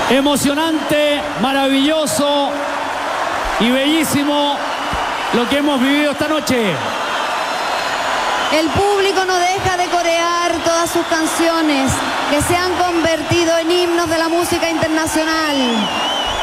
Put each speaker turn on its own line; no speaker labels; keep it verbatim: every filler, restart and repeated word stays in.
Emocionante, maravilloso y bellísimo lo que hemos vivido esta noche.
El público no deja de corear todas sus canciones que se han convertido en himnos de la música internacional.